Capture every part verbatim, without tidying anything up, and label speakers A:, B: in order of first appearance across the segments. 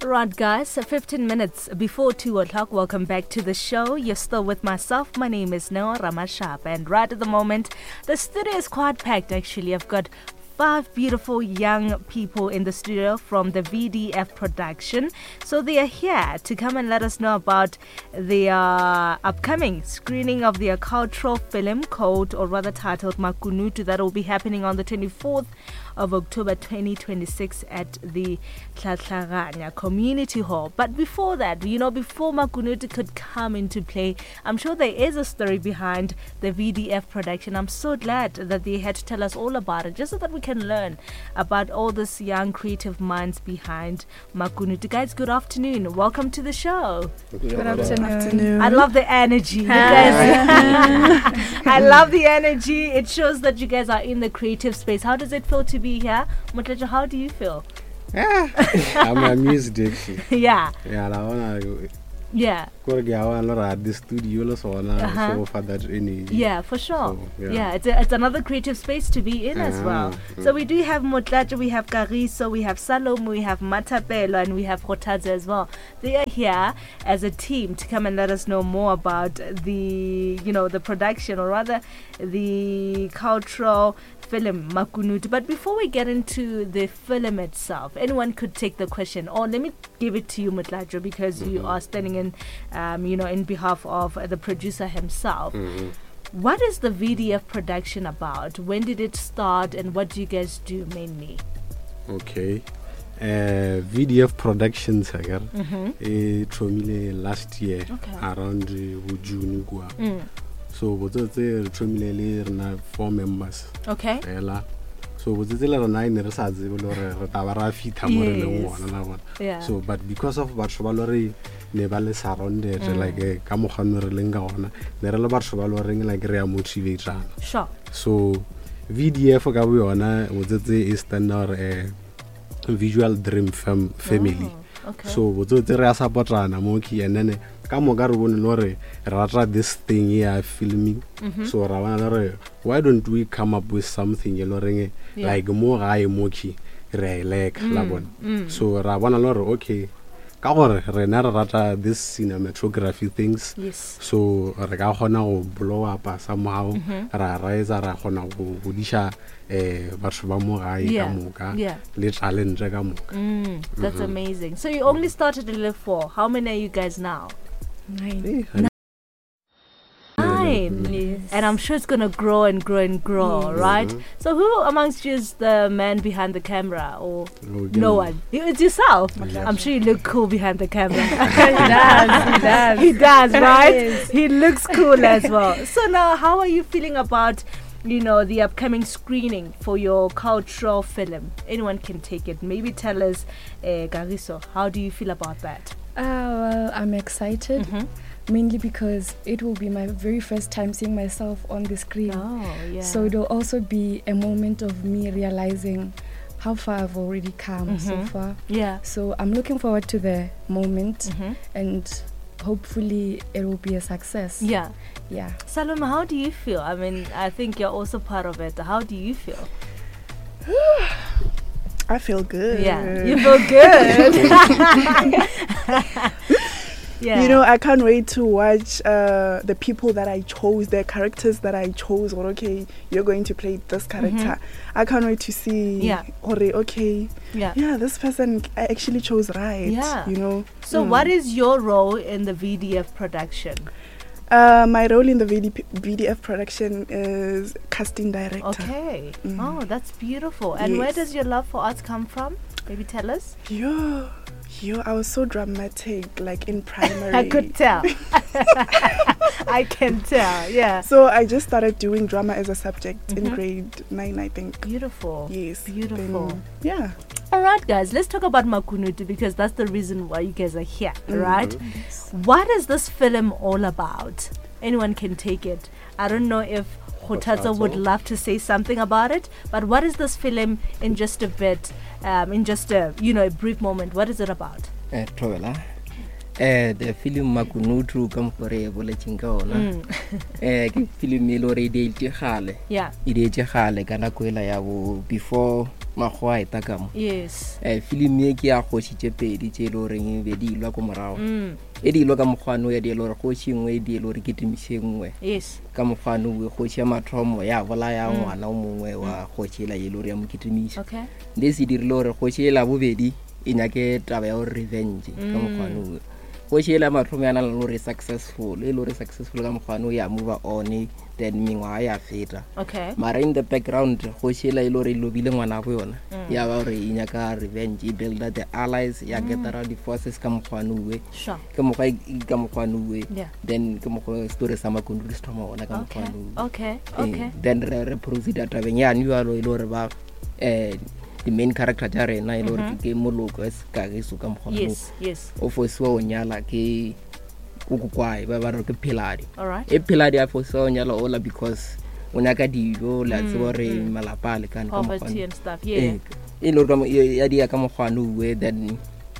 A: Right, guys, so fifteen minutes before two o'clock, welcome back to the show. You're still with myself. My name is Noah Ramashap, and right at the moment, the studio is quite packed, actually. I've got five beautiful young people in the studio from the V D F production. So they are here to come and let us know about the uh, upcoming screening of their cultural film called, or rather titled, Makunutu, that will be happening on the twenty-fourth of October twenty twenty-six at the Tlatlaganya Community Hall. But before that, you know, before Makunutu could come into play, I'm sure there is a story behind the V D F production. I'm so glad that they had to tell us all about it, just so that we can learn about all these young creative minds behind Makunutu. Guys, good afternoon. Welcome to the show.
B: Good, good afternoon. afternoon.
A: I love the energy. You guys, I love the energy. It shows that you guys are in the creative space. How does it feel to be here? Mutlejo, how do you feel?
B: Yeah, I'm amused actually.
A: Yeah.
B: Yeah, I wanna.
A: Yeah.
B: At the studio, uh-huh. So for that energy.
A: Yeah, for sure.
B: So, yeah.
A: yeah, it's a, it's another creative space to be in uh-huh. as well. Mm-hmm. So we do have Motlajo, we have Kagiso, we have Salome, we have Matapelo, and we have Khotadze as well. They are here as a team to come and let us know more about the, you know, the production, or rather the cultural film Makunutu. But before we get into the film itself, anyone could take the question, or let me give it to you, Motlajo, because mm-hmm. you are standing in um, you know, in behalf of uh, the producer himself. Mm-hmm. What is the V D F production about? When did it start, and what do you guys do mainly?
B: Okay. Uh, V D F Productions here mm-hmm. uh, last year okay. around uh, June. Mm. So we have four members.
A: Okay.
B: So we have nine research.
A: Yeah.
B: So but because of what we never surrounded mm. like a kamohano relenga ona, there are lot of like real motivation.
A: Sure.
B: So V D F gawe ona is standard a visual dream fam family.
A: Oh, okay.
B: So we have support rana monkey and then Rara this thing here filming. Mm-hmm. So Rawana, why don't we come up with something you know yeah. like more high mochi re like labon. Mm. So Rawana Loro okay. Kawar renara rata this cinematography things.
A: Yes.
B: So Regahona will blow up somehow. Raraisa Rahona will disha eh Barshubamuga Yamuka.
A: Yeah.
B: Literally Jagamuka.
A: Mm, that's mm-hmm. amazing. So you only started at level four. How many are you guys now?
C: Nine.
A: Nine. Nine. Yes. And I'm sure it's going to grow and grow and grow, yes. right? Mm-hmm. So who amongst you is the man behind the camera? Or no, no one? It's yourself. Yeah. I'm sure you look cool behind the camera.
C: He does. He does.
A: He does, right? Yes. He looks cool as well. So now, how are you feeling about, you know, the upcoming screening for your cultural film? Anyone can take it. Maybe tell us, uh, Kagiso, how do you feel about that?
C: Uh, well, I'm excited, mm-hmm. mainly because it will be my very first time seeing myself on the screen.
A: Oh, yeah.
C: So it will also be a moment of me realizing how far I've already come mm-hmm. so far.
A: Yeah.
C: So I'm looking forward to the moment,
A: mm-hmm.
C: and hopefully it will be a success.
A: Yeah.
C: Yeah.
A: Salome, how do you feel? I mean, I think you're also part of it. How do you feel?
D: I feel good.
A: Yeah, you feel good. Yeah.
D: You know, I can't wait to watch uh, the people that I chose, the characters that I chose. Or okay, you're going to play this character. Mm-hmm. I can't wait to see.
A: Yeah.
D: Or okay.
A: Yeah.
D: Yeah, this person I actually chose right.
A: Yeah.
D: You know.
A: So, mm. what is your role in the V D F production?
D: Uh, my role in the V D P, V D F production is casting director.
A: Okay. Mm. Oh, that's beautiful. And
D: yes.
A: where does your love for arts come from? Maybe tell us.
D: Yo, yo, I was so dramatic, like in primary.
A: I could tell. I can tell, yeah.
D: So I just started doing drama as a subject mm-hmm. in grade nine, I think.
A: Beautiful.
D: Yes.
A: Beautiful.
D: Then, yeah.
A: All right, guys, let's talk about Makunutu, because that's the reason why you guys are here, mm-hmm. right? Yes. What is this film all about? Anyone can take it. I don't know if Khotadze would love to say something about it, but what is this film in just a bit, um, in just a, you know, a brief moment? What is it about?
E: Uh, Uh, the film Makunutu come for a bulletin go. Uh, film already khale.
A: Yeah.
E: Ide khale kana kwela ya before magwa eta ka mo
A: Yes.
E: eh film e ke ya kgoshitse pedi tse le reng be di ilwa go morago
A: Mm.
E: e di ilwa ka mogwano ya di le re kgoshi ngwe di le re kitimise ngwe
A: Yes.
E: ka mogwano we kgoshi ya mathomo ya bola ya ngwana o mongwe wa kgoshi la ye le re ya mokitimise
A: Okay.
E: le se di le re kgoshi la bobedi e nyake taba ya revenge ka mogwano we kgoshi la mathomo ya na le re successful e le re successful ka mogwano ya move on then mengwa ya feta
A: Okay.
E: mara in the background kgoshi la ile re lobile ngwana bo yona ya ba re inyaka revenge e build the allies ya get around the forces ka mogwano we
A: Sure.
E: ke mokgwa ka mogwano we
A: Yeah.
E: then ke mokgwa story sa makundu le stoma ona ka
A: Okay.
E: mogwano
A: Okay.
E: Eh,
A: Okay.
E: then re re proceed at abeng ya new alo ile re ba eh the main character ja rena ile re ke moloko es ka ge so ka mogwano
A: Yes. Yes.
E: o fosiwa o nyala ke ukukwai ba ba re ke pilari
A: All right.
E: e pilari a fosiwa o nyala ola because o nyaka dijo la tsebo re malapa le kana ka
A: Poverty
E: mogwano
A: and stuff. Yeah.
E: e le ka ya dia ka mogwano we then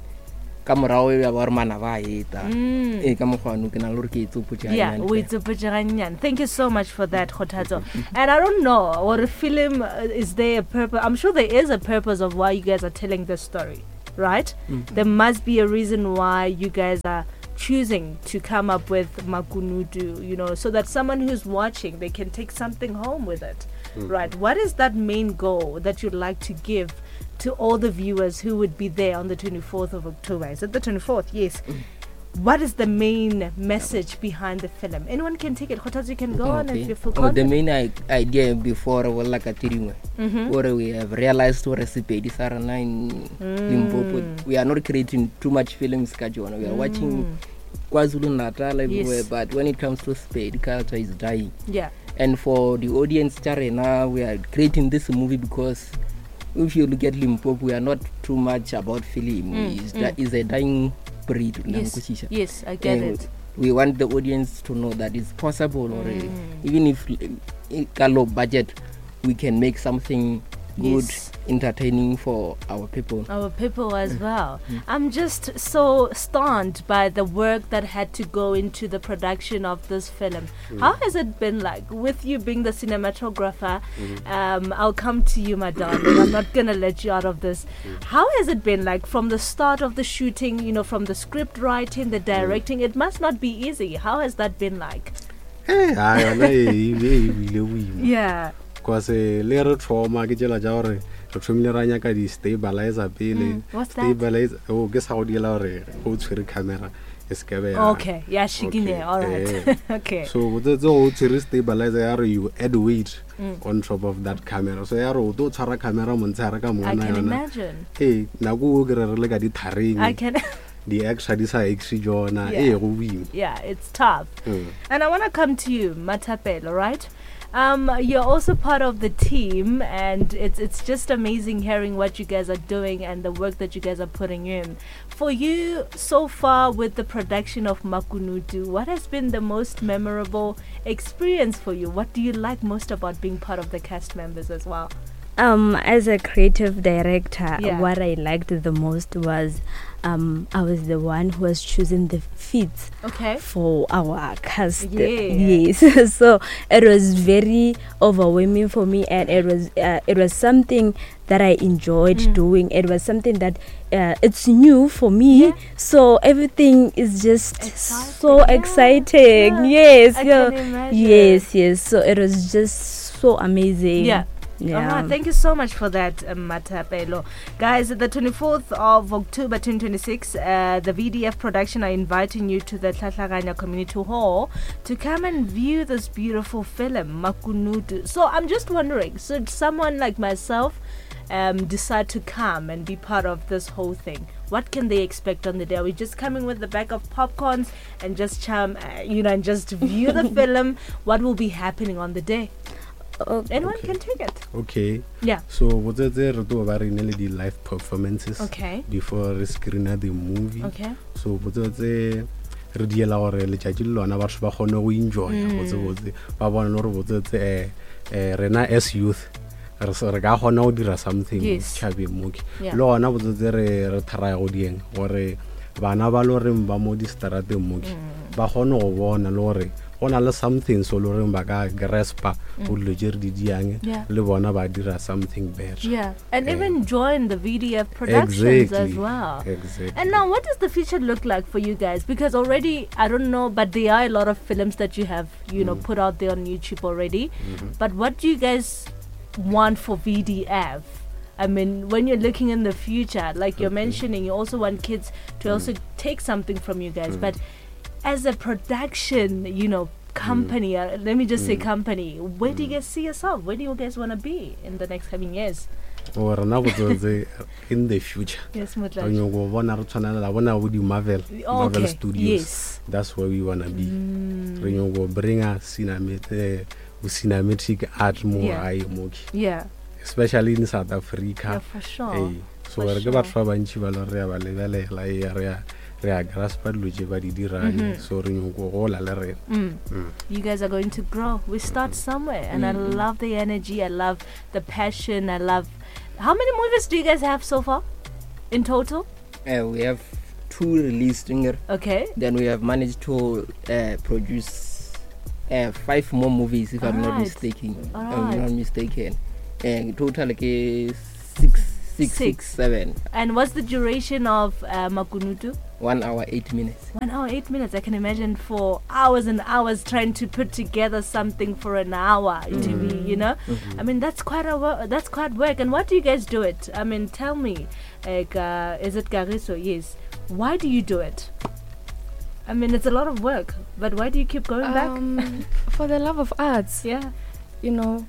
E: ka morao ya ba re mana ba eta
A: Mm.
E: e ka mogwano ke na le re ke tsopotsa
A: Yeah, we tsupujaganyana. Thank you so much for that, Khothatso. And I don't know, or a film, uh, is there a purpose? I'm sure there is a purpose of why you guys are telling this story, right? There must be a reason why you guys are choosing to come up with Makunutu, you know, so that someone who's watching, they can take something home with it, right? What is that main goal that you'd like to give to all the viewers who would be there on the twenty-fourth of October? Is it the twenty-fourth? Yes. What is the main message behind the film? Anyone can take it. Khothatso, you can go on if you feel
E: oh, the
A: confident.
E: main I- idea before was like a tiringwe
A: Mhm.
E: where we have realized what recipe this are in Limpopo we are not creating too much films ka jona we are watching KwaZulu Natal everywhere
A: Yes.
E: but when it comes to Spade culture is dying
A: Yeah.
E: and for the audience Charena we are creating this movie because if you look at Limpopo we are not too much about film
A: Mm,
E: is
A: mm.
E: that is a dying breed
A: Yes.
E: Namkushisha.
A: Yes, I get
E: And
A: it.
E: we want the audience to know that it's possible already even if in low budget we can make something good
A: Yes.
E: entertaining for our people.
A: Our people as well. I'm just so stunned by the work that had to go into the production of this film. How has it been like? With you being the cinematographer, um, I'll come to you, madam. I'm not going to let you out of this. How has it been like from the start of the shooting, you know, from the script writing, the directing? It must not be easy. How has that been like?
B: Eh, ha yona e ile ile wima.
A: Yeah.
B: Because le re trauma ke tsela ja gore re thomile ra nya ka di stabilizer pele.
A: what's that?
B: Stabilizer o ke sa go diela gore go tshwere camera e se be ya.
A: Okay. Yeah, shikine. All right. Okay.
B: So with the go tshwere stabilizer ya re you add weight on top of that camera. So ya re o do tshwara camera mo ntshara ka
A: I
B: mona
A: can
B: yona.
A: imagine.
B: Eh, na go ke re re le ka di
A: I
B: tharing.
A: can.
B: Di extra di sa extra jona
A: Yeah.
B: eh go wima.
A: Yeah, it's tough.
B: Mm.
A: And I want to come to you, Matapelo, right? Um, you're also part of the team, and it's it's just amazing hearing what you guys are doing and the work that you guys are putting in. For you, so far with the production of Makunutu, what has been the most memorable experience for you? What do you like most about being part of the cast members as well?
F: Um, as a creative director,
A: Yeah.
F: what I liked the most was um, I was the one who was choosing the feats
A: Okay.
F: for our cast.
A: Yeah.
F: Yes, so it was very overwhelming for me, and it was uh, it was something that I enjoyed
A: Mm.
F: doing. It was something that uh, it's new for me,
A: Yeah.
F: so everything is just
A: Exciting.
F: so
A: Yeah.
F: exciting.
A: Yeah.
F: Yes,
A: I
F: yeah.
A: can imagine.
F: yes, yes. So it was just so amazing.
A: Yeah.
F: Yeah.
A: Alright, thank you so much for that, um, Matapelo. Guys, the twenty-fourth of October twenty twenty-six, uh, the V D F production are inviting you to the Tlatlaganya Community Hall to come and view this beautiful film, Makunutu. So I'm just wondering, should someone like myself um, decide to come and be part of this whole thing? What can they expect on the day? Are we just coming with the bag of popcorns and just chum, uh, you know, and just view the film? What will be happening on the day?
F: Oh,
A: Anyone
B: Okay.
A: can take it.
B: Okay.
A: Yeah.
B: So what the re do ba re ne le di live performances
A: Okay.
B: before re screen the movie.
A: Okay.
B: So botse re diela gore le tšatši le lona batho ba kgone go enjoy botse botse ba bona le gore botse eh eh rena as youth re se re ka kgona go dira something
A: Yes.
B: tšhabeng moke
A: Yeah.
B: le gona botse re re thara go dieng gore bana ba lo reng ba mo di strateng moke ba kgone go bona le gore go na le something so lo reng ba ka graspa go dilo tse re di diang
A: Yeah.
B: le bona ba dira something better.
A: Yeah, and
B: Yeah.
A: even join the V D F productions
B: Exactly.
A: as well.
B: Exactly.
A: And now, what does the future look like for you guys? Because already, I don't know, but there are a lot of films that you have, you know, put out there on YouTube already. But what do you guys want for V D F? I mean, when you're looking in the future, like you're mentioning, you also want kids to also take something from you guys. But as a production, you know, company, uh, let me just say company, where do you guys see yourself? Where do you guys want to be in the next coming years?
B: Or na go tsotse in the future.
A: Yes,
B: Ka
A: Mutla.
B: nyako go bona re tshwana la bona go di Marvel, Marvel
A: Okay,
B: Studios.
A: yes.
B: That's where we wanna be. Re nyako go bring a cinematic, cinematic art mo
A: Yeah.
B: ai mo.
A: Yeah,
B: Especially in South
A: yeah,
B: Africa.
A: for sure.
B: Hey, so
A: For
B: re ke
A: sure.
B: batho ba bantši ba lo re ya ba lebelela e re ya re ya graspa dilo tse ba di dirang so re nyako gola le rena.
A: Mm. You guys are going to grow. We start somewhere, and I love the energy. I love the passion. I love. How many movies do you guys have so far, in total?
E: Uh, we have two released, Inger.
A: Okay.
E: Then we have managed to uh, produce uh, five more movies, if I'm not
A: Alright.
E: mistaken. I'm
A: Alright.
E: not mistaken. And total like uh, six, six,
A: Six.
E: six, seven.
A: And what's the duration of uh, Makunutu?
E: One hour, eight minutes.
A: One hour, eight minutes. I can imagine for hours and hours trying to put together something for an hour to be, you know. I mean, that's quite a wo- that's quite work. And what do you guys do it? I mean, tell me, like, uh, is it Gariso? Yes. Why do you do it? I mean, it's a lot of work, but why do you keep going back?
C: Um, for the love of arts,
A: Yeah.
C: you know,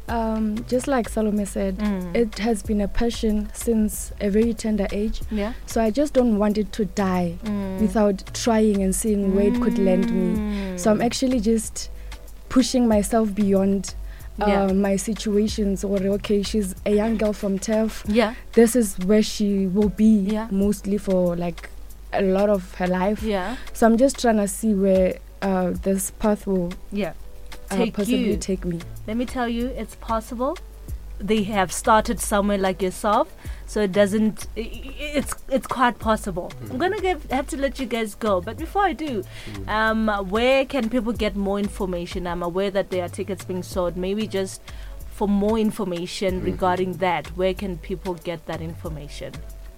C: um, just like Salome said,
A: Mm.
C: it has been a passion since a very tender age.
A: Yeah.
C: So I just don't want it to die
A: Mm.
C: without trying and seeing where it could land me. So I'm actually just pushing myself beyond uh,
A: Yeah.
C: my situations. Or okay, she's a young girl from T E F.
A: Yeah.
C: This is where she will be
A: Yeah.
C: mostly for like a lot of her life.
A: Yeah.
C: So I'm just trying to see where uh, this path will
A: Yeah.
C: uh,
A: Take
C: possibly
A: you.
C: take me.
A: Let me tell you, it's possible. They have started somewhere like yourself, so it doesn't. i- i- It's it's quite possible. I'm gonna give, have to let you guys go, but before I do, um, where can people get more information? I'm aware that there are tickets being sold. Maybe just for more information regarding that, where can people get that information?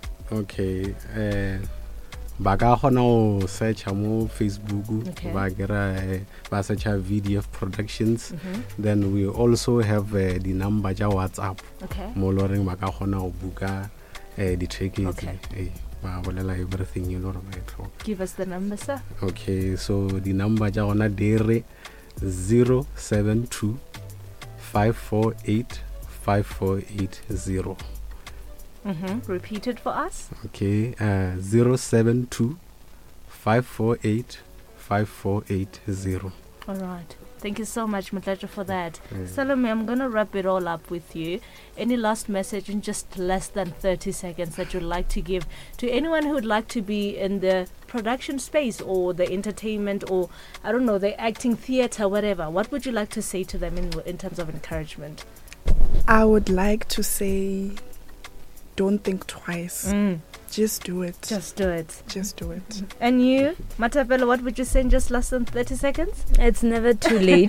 B: Okay, eh ba ka gona go searcha mo Facebook,
A: Okay.
B: ba kera eh, ba searcha V D F Productions.
A: Mhm.
B: Then we also have uh, the number ja WhatsApp
A: Okay.
B: mo lo reng ba ka gona go buka eh di tickets.
A: Okay.
B: Eh ba bolela everything you know ba e tlhoka.
A: Give us the number, sir.
B: Okay, so the number ja gona di re zero seven two five four eight five four eight zero.
A: Mm-hmm. Repeat it for us.
B: Okay, uh, zero seven two five four eight five four eight zero.
A: All right. Thank you so much, Mutlaja, for that.
B: Mm.
A: Salome, I'm going to wrap it all up with you. Any last message in just less than thirty seconds that you'd like to give to anyone who would like to be in the production space or the entertainment or, I don't know, the acting, theatre, whatever? What would you like to say to them in, in terms of encouragement?
D: I would like to say, don't think twice.
A: Mm,
D: Just do it.
A: just do it.
D: Just do it.
A: And you, Matapelo, what would you say in just less than thirty seconds?
F: It's never too late.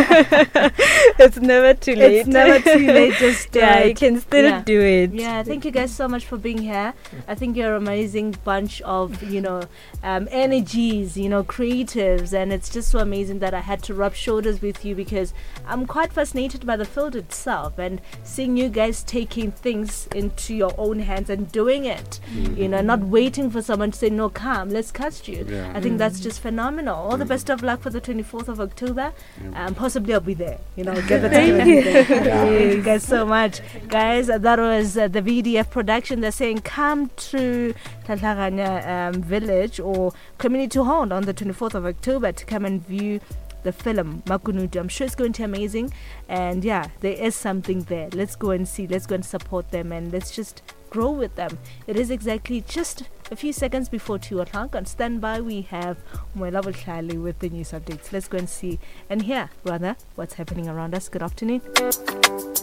F: It's never too late.
A: It's never too late, just do
F: yeah,
A: it.
F: you can still
A: Yeah.
F: do it.
A: Yeah, thank you guys so much for being here. I think you're an amazing bunch of, you know, um, energies, you know, creatives, and it's just so amazing that I had to rub shoulders with you because I'm quite fascinated by the field itself and seeing you guys taking things into your own hands and doing it, you know, not waiting for someone to say, no, come, let's cast you.
B: Yeah.
A: I think that's just phenomenal. All the best of luck for the twenty-fourth of October. Um, possibly I'll be there, you know, give it
F: Thank
A: to
F: you.
A: Thank you guys so much. Guys, that was uh, the V D F production. They're saying come to Tlatlaganya um, village or community hall on the twenty-fourth of October to come and view the film Makunutu. I'm sure it's going to be amazing. And yeah, there is something there. Let's go and see. Let's go and support them and let's just grow with them. It is exactly just a few seconds before two o'clock. On standby, we have Mwela Butlali with the news updates. Let's go and see and hear, rather, what's happening around us. Good afternoon.